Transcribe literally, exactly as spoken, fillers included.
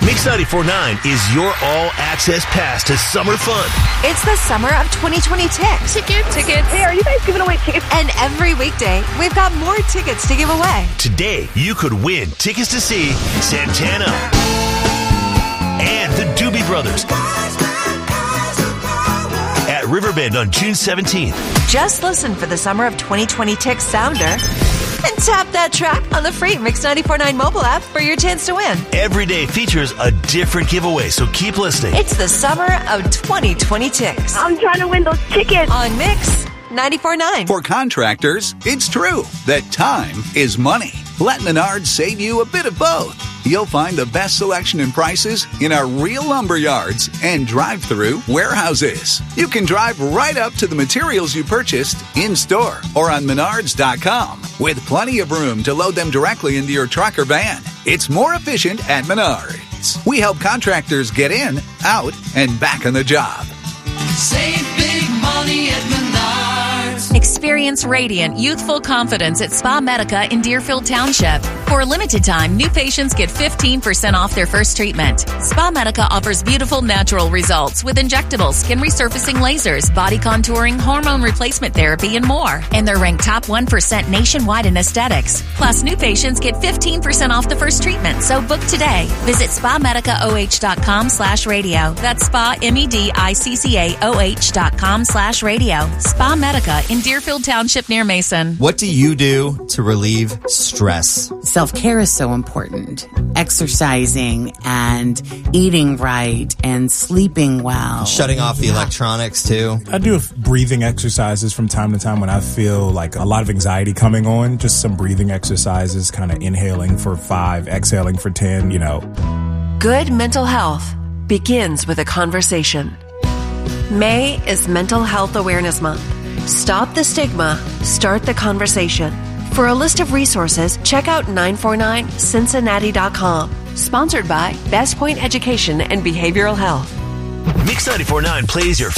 Mix ninety-four point nine is your all-access pass to summer fun. It's the summer of twenty twenty Tix. Tickets. Tickets. Hey, are you guys giving away tickets? And every weekday, we've got more tickets to give away. Today, you could win tickets to see Santana and the Doobie Brothers at Riverbend on June seventeenth. Just listen for the summer of twenty twenty Tix sounder and tap that track on the free Mix ninety-four point nine mobile app for your chance to win. Every day features a different giveaway, so keep listening. It's the summer of twenty twenty Tix. I'm trying to win those tickets. On Mix ninety-four point nine. For contractors, it's true that time is money. Let Menards save you a bit of both. You'll find the best selection and prices in our real lumber yards and drive-through warehouses. You can drive right up to the materials you purchased in-store or on menards dot com with plenty of room to load them directly into your truck or van. It's more efficient at Menards. We help contractors get in, out, and back on the job. Save big money at Menards. Experience radiant, youthful confidence at Spa Medica in Deerfield Township. For a limited time, new patients get fifteen percent off their first treatment. Spa Medica offers beautiful natural results with injectable skin resurfacing lasers, body contouring, hormone replacement therapy, and more. And they're ranked top one percent nationwide in aesthetics. Plus, new patients get fifteen percent off the first treatment, so book today. Visit spa medica o h dot com slash radio. That's spa, M E D I C C A O H dot com slash radio. Spa Medica in Deerfield Township near Mason. What do you do to relieve stress? Self-care is so important. Exercising and eating right and sleeping well. Shutting off the yeah. electronics too. I do breathing exercises from time to time when I feel like a lot of anxiety coming on. Just some breathing exercises, kind of inhaling for five, exhaling for ten, you know. Good mental health begins with a conversation. May is Mental Health Awareness Month. Stop the stigma, start the conversation. For a list of resources, check out nine four nine cincinnati dot com. Sponsored by Best Point Education and Behavioral Health. Mix ninety-four point nine plays your